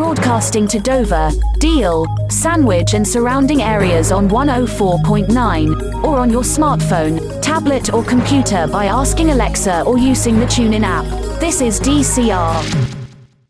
broadcasting to Dover, Deal, Sandwich and surrounding areas on 104.9, or on your smartphone, tablet or computer by asking Alexa or using the TuneIn app. This is DCR.